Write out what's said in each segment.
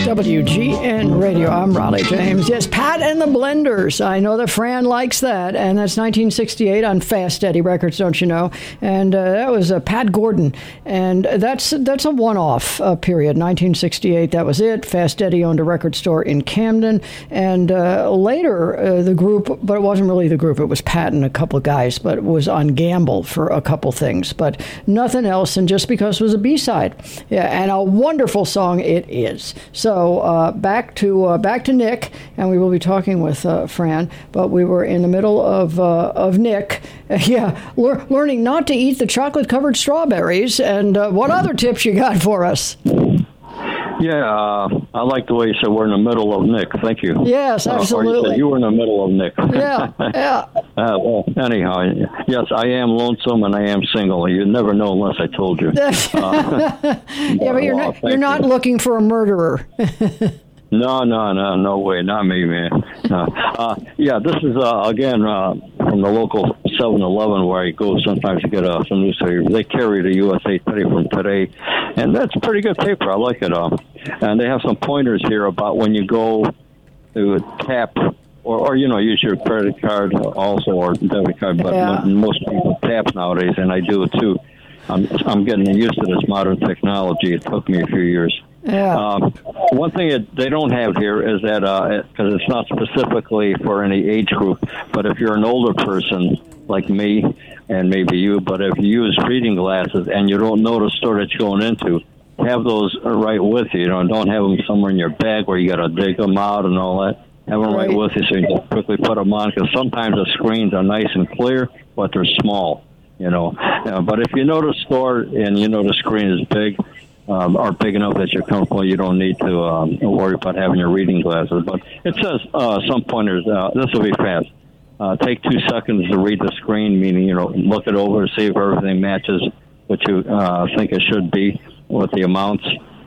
WGN Radio. I'm Raleigh James. Yes, Pat and the Blenders. I know that Fran likes that, and that's 1968 on Fast Eddie Records, don't you know? And that was Pat Gordon, and that's a one-off period. 1968, that was it. Fast Eddie owned a record store in Camden, and later the group, but it wasn't really the group. It was Pat and a couple of guys, but it was on Gamble for a couple things, but nothing else. And Just Because was a B-side, yeah, and a wonderful song it is. So back to Nick, and we will be talking with Fran. But we were in the middle of Nick, learning not to eat the chocolate-covered strawberries. And what other tips you got for us? Yeah, I like the way you said we're in the middle of Nick. Thank you. Yes, absolutely. Or you said you were in the middle of Nick. Yeah, yeah. Well, anyhow, yes, I am lonesome and I am single. You'd never know unless I told you. Yeah, but you're not looking for a murderer. No way, not me, man. This is again from the local 7-Eleven where I go sometimes to get some newspaper. They carry the USA Today from today, and that's pretty good paper. I like it. And they have some pointers here about when you go to tap or use your credit card also or debit card. But most people tap nowadays, and I do it too. I'm getting used to this modern technology. It took me a few years. Yeah. One thing they don't have here is that, because it's not specifically for any age group, but if you're an older person like me and maybe you, but if you use reading glasses and you don't know the store that you're going into, have those right with you. Don't have them somewhere in your bag where you got to dig them out and all that. Have them right with you so you can quickly put them on, because sometimes the screens are nice and clear, but they're small, But if you know the store and you know the screen is big, are big enough that you're comfortable, you don't need to worry about having your reading glasses. But it says some pointers, this will be fast. Take 2 seconds to read the screen, meaning, look it over, see if everything matches what you think it should be with the amounts.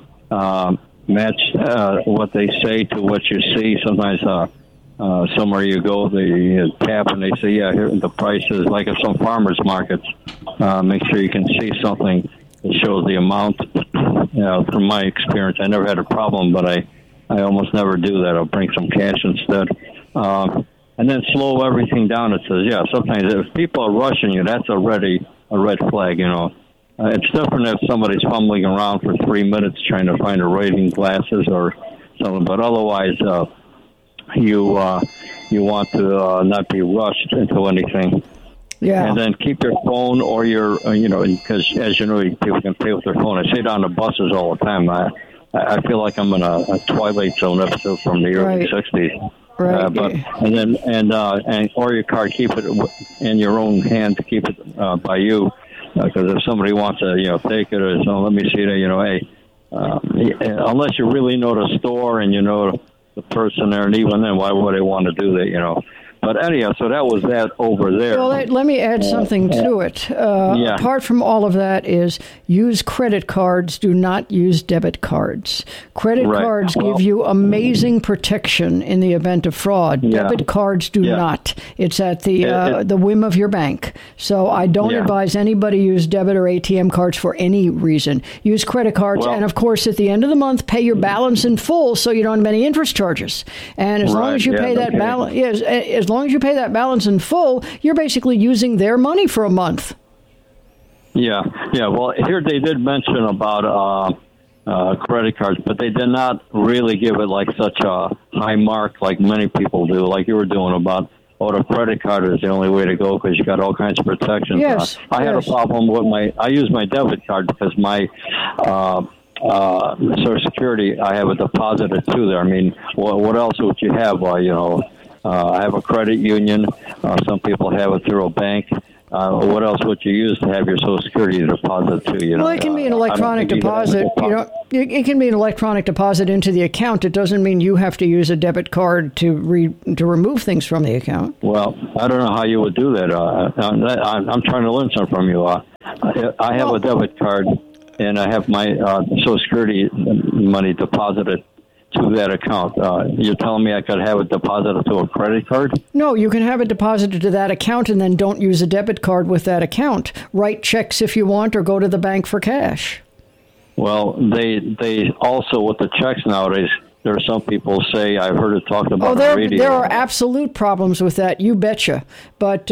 Match what they say to what you see. Sometimes somewhere you go, they tap and they say, here the price is, like at some farmers markets. Make sure you can see something that shows the amount. From my experience, I never had a problem, but I almost never do that. I'll bring some cash instead. And then slow everything down. It says, sometimes if people are rushing you, that's already a red flag, It's different if somebody's fumbling around for 3 minutes trying to find a reading glasses or something, but otherwise, you want to not be rushed into anything. Yeah. And then keep your phone or your, because as you know, people can pay with their phone. I see it on the buses all the time. I feel like I'm in a Twilight Zone episode from the early 60s. Right. Or your card, keep it in your own hand to keep it by you. Because if somebody wants to, take it or so, let me see that, unless you really know the store and you know the person there, and even then, why would they want to do that, But anyhow, so that was that over there. Well, let me add something to it. Apart from all of that is use credit cards, do not use debit cards. Credit cards give you amazing protection in the event of fraud. Debit cards do not. It's at the whim of your bank. So I don't advise anybody use debit or ATM cards for any reason. Use credit cards, and of course, at the end of the month, pay your balance in full so you don't have any interest charges. And as long as you pay that balance, as long as you pay that balance in full, you're basically using their money for a month. Yeah. Well, here they did mention about credit cards, but they did not really give it like such a high mark like many people do, like you were doing about, the credit card is the only way to go because you got all kinds of protections. Yes. I had a problem with I use my debit card because my Social Security, I have a deposited to there. I mean, what else would you have? I have a credit union. Some people have it through a bank. What else would you use to have your Social Security deposit to? Well, it can be an electronic deposit. It can be an electronic deposit into the account. It doesn't mean you have to use a debit card to remove things from the account. Well, I don't know how you would do that. I'm trying to learn something from you. I have a debit card, and I have my Social Security money deposited to that account. You're telling me I could have it deposited to a credit card? No, you can have it deposited to that account and then don't use a debit card with that account. Write checks if you want or go to the bank for cash. Well, they also, with the checks nowadays, there are some people say, I've heard it talked about on the radio. There are absolute problems with that, you betcha. But,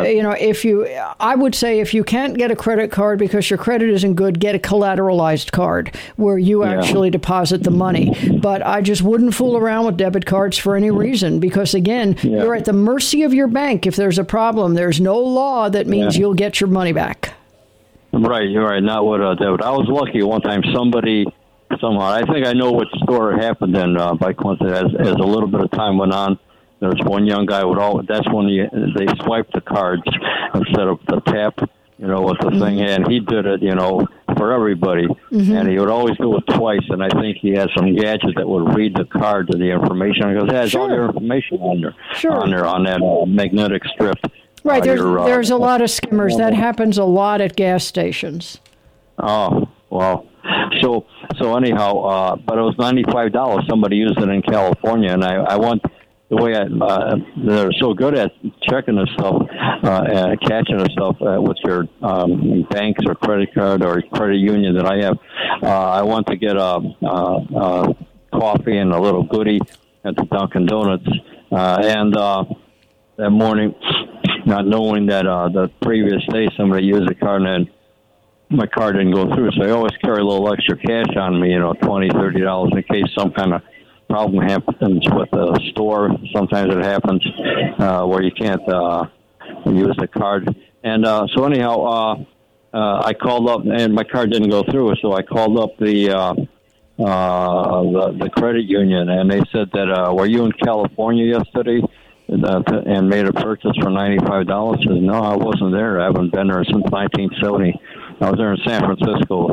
I would say if you can't get a credit card because your credit isn't good, get a collateralized card where you actually deposit the money. But I just wouldn't fool around with debit cards for any reason because, again, you're at the mercy of your bank. If there's a problem, there's no law that means you'll get your money back. Right, you're right. Not with debit. I was lucky one time. Somehow, I think I know what store it happened in by coincidence. As a little bit of time went on, there was one young guy that's when they swiped the cards instead of the tap, with the thing, and he did it, for everybody, and he would always do it twice. And I think he had some gadget that would read the card to the information. Because it has all your information on that magnetic strip. Right, there's a lot of skimmers. That happens a lot at gas stations. Oh, well. So anyhow, but it was $95. Somebody used it in California, and I want the way they're so good at checking this stuff, catching this stuff with your banks or credit card or credit union that I have. I want to get a coffee and a little goodie at the Dunkin' Donuts, and that morning, not knowing that the previous day somebody used the card and my card didn't go through, so I always carry a little extra cash on me, $20, $30 in case some kind of problem happens with the store. Sometimes it happens where you can't use the card. And so anyhow, I called up, and my card didn't go through, so I called up the credit union, and they said that, were you in California yesterday? And made a purchase for $95. Says, no, I wasn't there. I haven't been there since 1970. I was there in San Francisco.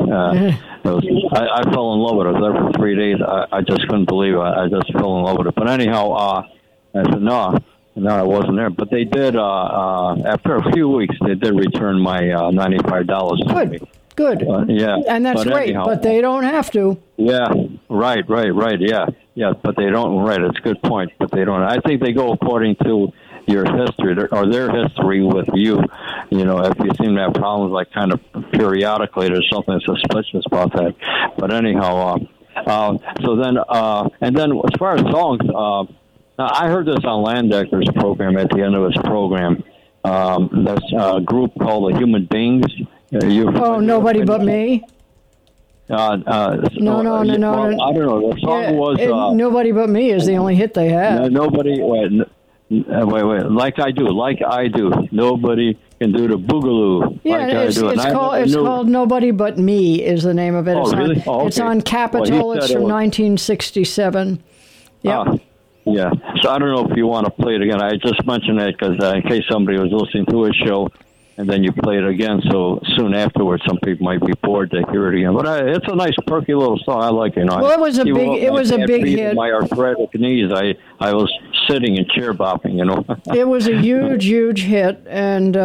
I fell in love with it. I was there for 3 days. I just couldn't believe it. I just fell in love with it. But anyhow, I said, no, I wasn't there. But they did, after a few weeks, they did return my $95 to me. Good. And that's great, anyhow, but they don't have to. Yeah, right, yeah, but they don't, right, it's a good point, but they don't. I think they go according to your history, or their history with you. If you seem to have problems, like kind of periodically, there's something suspicious about that. But anyhow, so then, and then as far as songs, I heard this on Landecker's program at the end of his program. This group called the Human Beings. Nobody but me? No. Well, I don't know. The song was... Nobody But Me is the only hit they had. Nobody... Wait. Like I do. Nobody can do the boogaloo. Yeah, it's called Nobody But Me is the name of it. Really? It's on Capitol. It's from 1967. Yeah. Yeah. So I don't know if you want to play it again. I just mentioned that because in case somebody was listening to his show, and then you play it again, so soon afterwards, some people might be bored to hear it again. But it's a nice, perky little song. I like it. Well, it was a big hit. My arthritic knees, I was sitting and chair bopping, It was a huge hit, and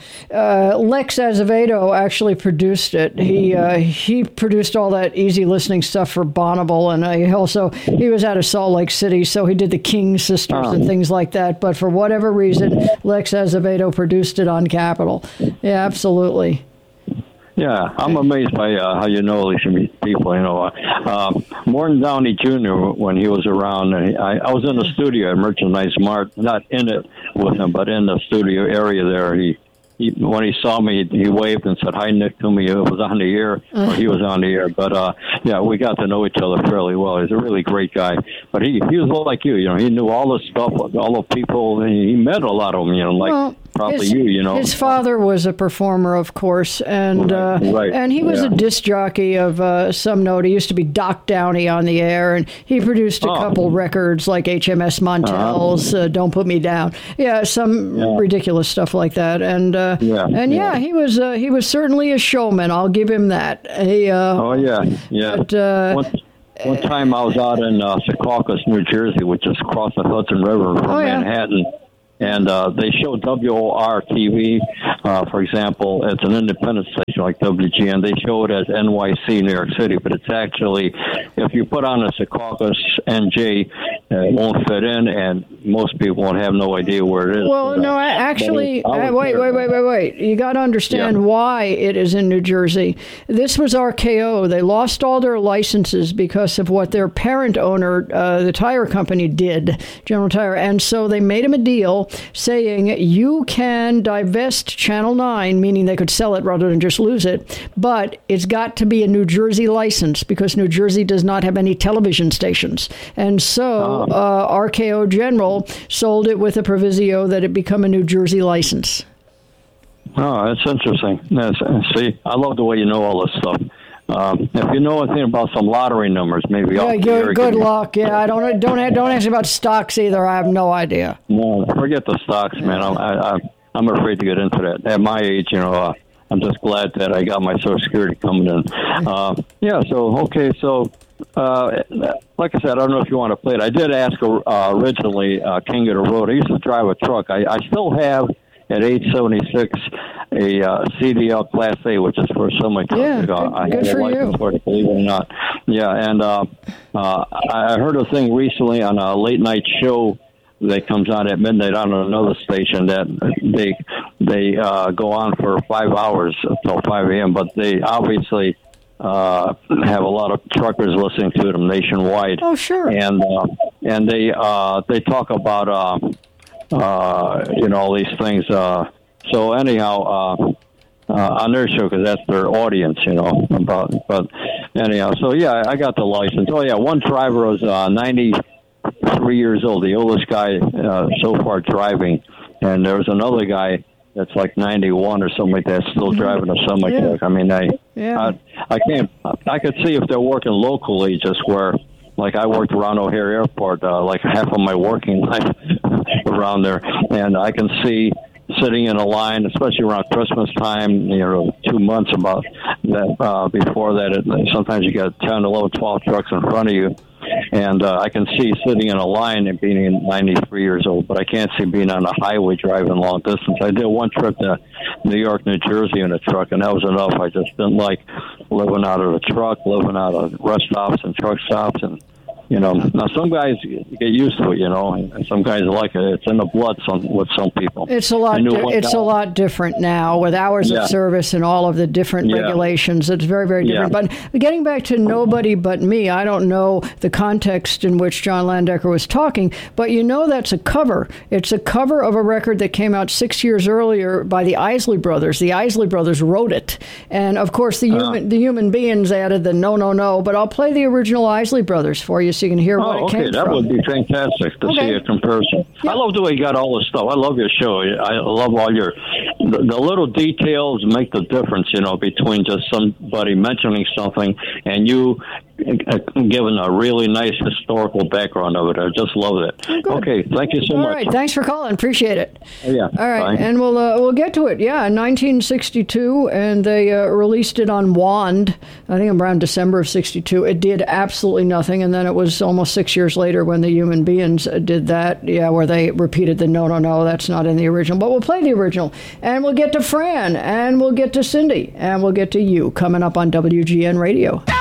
Lex Azevedo actually produced it. He produced all that easy listening stuff for Bonneville, and he was out of Salt Lake City, so he did the King Sisters and things like that. But for whatever reason, Lex Azevedo produced it on Capitol. Yeah, absolutely. Yeah, I'm amazed by how you know all these people. Morton Downey Jr., when he was around, I was in the studio at Merchandise Mart, not in it with him, but in the studio area there. He when he saw me, he waved and said hi, Nick, to me. It was on the air, or he was on the air. But, we got to know each other fairly well. He's a really great guy. But he was like you, he knew all the stuff, all the people. He met a lot of them, probably His father was a performer, of course, and and he was a disc jockey of some note. He used to be Doc Downey on the air, and he produced a couple records like HMS Montel's Don't Put Me Down. Yeah, some ridiculous stuff like that. And he was certainly a showman. I'll give him that. One time I was out in Secaucus, New Jersey, which is across the Hudson River from Manhattan. And they show WOR-TV, for example. It's an independent station like WGN. They show it as NYC, New York City, but it's actually, if you put on a Secaucus NJ, it won't fit in, and most people won't have no idea where it is. Well, no, actually, wait. You got to understand why it is in New Jersey. This was RKO. They lost all their licenses because of what their parent owner, the tire company, did, General Tire. And so they made him a deal saying you can divest Channel 9, meaning they could sell it rather than just lose it, but it's got to be a New Jersey license because New Jersey does not have any television stations. And so RKO General sold it with a proviso that it become a New Jersey license. Oh, that's interesting. See, I love the way you know all this stuff. If you know anything about some lottery numbers, maybe good luck. Yeah, I don't ask about stocks either. I have no idea. No, forget the stocks, man. I'm afraid to get into that. At my age, I'm just glad that I got my Social Security coming in. Like I said, I don't know if you want to play it. I did ask originally, King of the Road. I used to drive a truck. I still have, at age 76, a CDL Class A, which is for semi truck. I good have a license for it, believe it or not. Yeah, and I heard a thing recently on a late night show that comes on at midnight on another station that they go on for 5 hours until 5 a.m., but they obviously have a lot of truckers listening to them nationwide. Oh, sure. And they talk about all these things. So anyhow, on their show, because that's their audience, but anyhow, so yeah, I got the license. Oh yeah, one driver was 93 years old, the oldest guy so far driving, and there was another guy that's like 91 or something like that, still driving a semi truck. I mean, I could see if they're working locally, just where, like, I worked around O'Hare Airport, like half of my working life around there, and I can see sitting in a line, especially around Christmas time, 2 months about that, before that, sometimes you got 10, 11, 12 trucks in front of you. And I can see sitting in a line and being 93 years old, but I can't see being on a highway driving long distance. I did one trip to New York, New Jersey in a truck, and that was enough. I just didn't like living out of a truck, living out of rest stops and truck stops. And, now some guys get used to it, and some guys like it. It's in the blood with some people. It's a lot different now with hours of service and all of the different regulations. It's very, very different. But getting back to Nobody But Me, I don't know the context in which John Landecker was talking, but that's a cover. It's a cover of a record that came out 6 years earlier by the Isley Brothers. The Isley Brothers wrote it. And, of course, the Human Beings added the no, but I'll play the original Isley Brothers for you so you can hear what it came from. That would be fantastic to see a comparison. Yep. I love the way you got all this stuff. I love your show. I love all the little details make the difference, between just somebody mentioning something and you giving a really nice historical background of it. I just love it. Oh, okay, thank you so much. All right, thanks for calling. Appreciate it. Yeah. All right, bye. and we'll get to it. Yeah, 1962, and they released it on WAND, I think around December of 62. It did absolutely nothing, and then it was almost 6 years later when the Human Beings did that, where they repeated the no, that's not in the original. But we'll play the original, and we'll get to Fran, and we'll get to Cindy, and we'll get to you coming up on WGN Radio.